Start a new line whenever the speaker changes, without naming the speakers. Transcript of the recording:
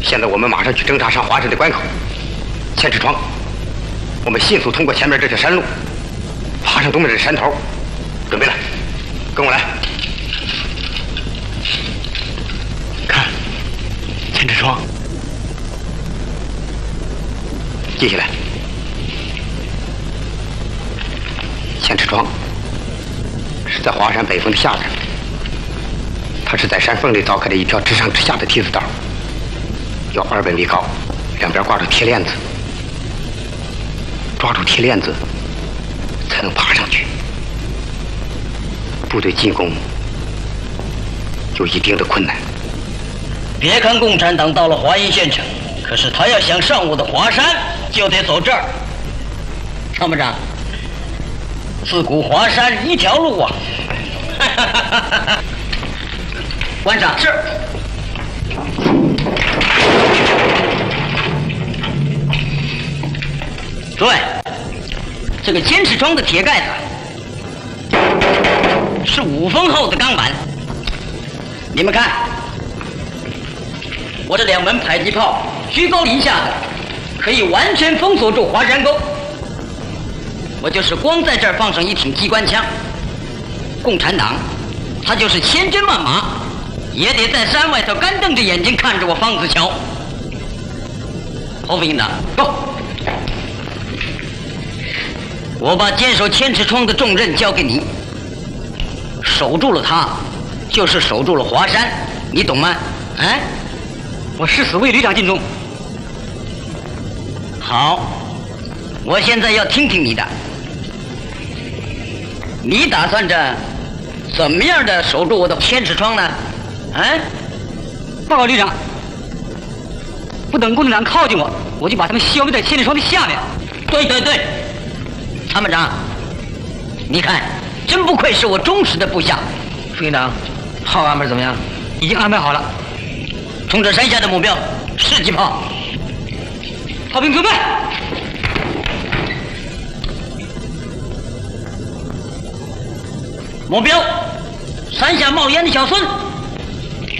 现在我们马上去侦查上华山的关口。千尺窗，我们迅速通过前面这条山路，爬上东面的山头。准备了，跟我来。看，千尺窗。接下来，千尺窗是在华山北峰的下边，它是在山缝里凿开的一条直上直下的梯子道，有200米高，两边挂着铁链子，抓住铁链子才能爬上去。部队进攻有一定的困难。
别看共产党到了华阴县城，可是他要想上我的华山，就得走这儿。参谋长，自古华山一条路啊！关上。是。诸位，这个千尺窗的铁盖子是5分厚的钢板，你们看，我这2门迫击炮居高临下的，可以完全封锁住华山沟。我就是光在这儿放上一挺机关枪，共产党他就是千军万马，也得在山外头干瞪着眼睛看着我方子桥。侯副营长，go！我把坚守千尺窗的重任交给你，守住了它，就是守住了华山，你懂吗？哎，
我誓死为旅长尽忠。
好，我现在要听听你的，你打算着怎么样的守住我的千尺窗呢？哎，
报告旅长，不等共产党靠近我，我就把他们消灭在千尺窗的下面。
对对对。参谋长，你看，真不愧是我忠实的部下。
副营长，炮安排怎么样？已经安排好了。
冲着山下的目标，试击炮。
炮兵准备。
目标，山下冒烟的小孙。